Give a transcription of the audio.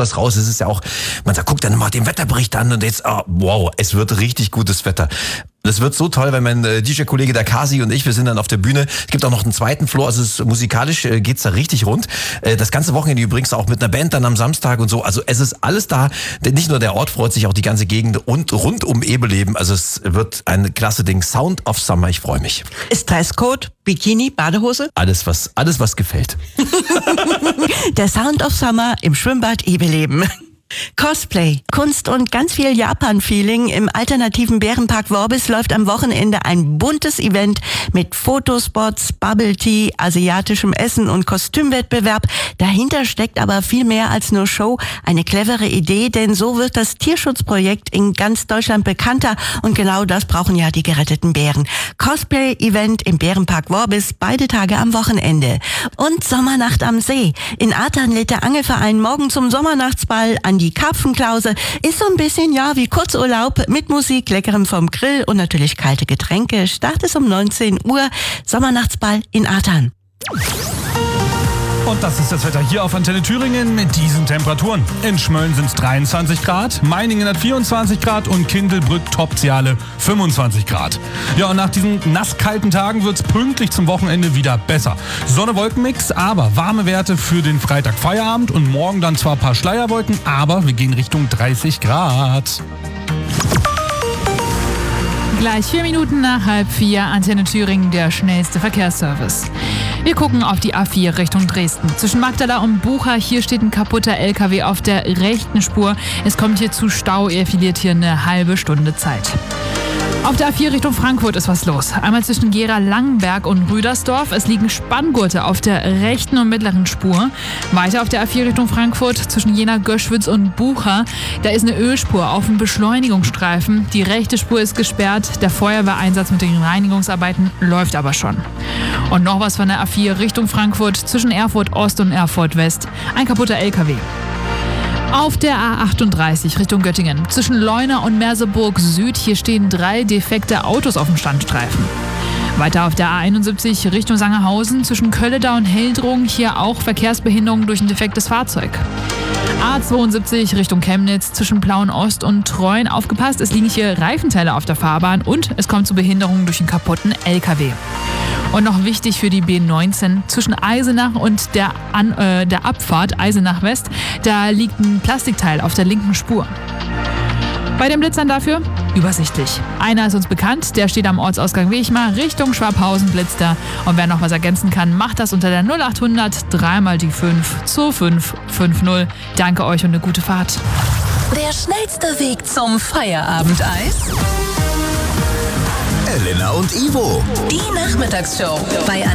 was raus. Es ist ja auch, man sagt, guck dann mal den Wetterbericht an und jetzt, wow, es wird richtig gutes Wetter. Das wird so toll, weil mein DJ-Kollege der Kasi und ich, wir sind dann auf der Bühne. Es gibt auch noch einen zweiten Floor, also musikalisch geht's da richtig rund. Das ganze Wochenende übrigens auch mit einer Band dann am Samstag und so. Also es ist alles da. Denn nicht nur der Ort freut sich, auch die ganze Gegend und rund um Ebeleben. Also es wird ein klasse Ding. Sound of Summer, ich freue mich. Ist Dresscode, Bikini, Badehose? Alles was gefällt. Der Sound of Summer im Schwimmbad Ebeleben. Cosplay, Kunst und ganz viel Japan-Feeling. Im alternativen Bärenpark Worbis läuft am Wochenende ein buntes Event mit Fotospots, Bubble Tea, asiatischem Essen und Kostümwettbewerb. Dahinter steckt aber viel mehr als nur Show. Eine clevere Idee, denn so wird das Tierschutzprojekt in ganz Deutschland bekannter. Und genau das brauchen ja die geretteten Bären. Cosplay-Event im Bärenpark Worbis, beide Tage am Wochenende. Und Sommernacht am See. In Artern lädt der Angelverein morgen zum Sommernachtsball an die Karpfenklause. Ist so ein bisschen, ja, wie Kurzurlaub mit Musik, Leckerem vom Grill und natürlich kalte Getränke. Start ist um 19 Uhr. Sommernachtsball in Artern. Und das ist das Wetter hier auf Antenne Thüringen mit diesen Temperaturen. In Schmölln sind es 23 Grad, Meiningen hat 24 Grad und Kindelbrück-Topziale 25 Grad. Ja, und nach diesen nasskalten Tagen wird es pünktlich zum Wochenende wieder besser. Sonne-Wolkenmix, aber warme Werte für den Freitag Feierabend und morgen dann zwar ein paar Schleierwolken, aber wir gehen Richtung 30 Grad. Gleich 4 Minuten nach 3:30, Antenne Thüringen, der schnellste Verkehrsservice. Wir gucken auf die A4 Richtung Dresden. Zwischen Magdala und Bucha, hier steht ein kaputter LKW auf der rechten Spur. Es kommt hier zu Stau, er verliert hier eine halbe Stunde Zeit. Auf der A4 Richtung Frankfurt ist was los. Einmal zwischen Gera-Langenberg und Rüdersdorf. Es liegen Spanngurte auf der rechten und mittleren Spur. Weiter auf der A4 Richtung Frankfurt zwischen Jena-Göschwitz und Bucha. Da ist eine Ölspur auf dem Beschleunigungsstreifen. Die rechte Spur ist gesperrt. Der Feuerwehreinsatz mit den Reinigungsarbeiten läuft aber schon. Und noch was von der A4 Richtung Frankfurt zwischen Erfurt Ost und Erfurt West. Ein kaputter LKW. Auf der A38 Richtung Göttingen. Zwischen Leuna und Merseburg Süd. Hier stehen 3 defekte Autos auf dem Standstreifen. Weiter auf der A71 Richtung Sangerhausen. Zwischen Kölledau und Heldrung. Hier auch Verkehrsbehinderung durch ein defektes Fahrzeug. A72 Richtung Chemnitz. Zwischen Plauen Ost und Treuen. Aufgepasst, es liegen hier Reifenteile auf der Fahrbahn. Und es kommt zu Behinderungen durch einen kaputten LKW. Und noch wichtig für die B19, zwischen Eisenach und der Abfahrt Eisenach West, da liegt ein Plastikteil auf der linken Spur. Bei den Blitzern dafür übersichtlich. Einer ist uns bekannt, der steht am Ortsausgang Wechmar, Richtung Schwabhausen blitzt da. Und wer noch was ergänzen kann, macht das unter der 0800 3 mal die 5 2550. Danke euch und eine gute Fahrt. Der schnellste Weg zum Feierabendeis? Elena und Ivo. Die Nachmittagsshow bei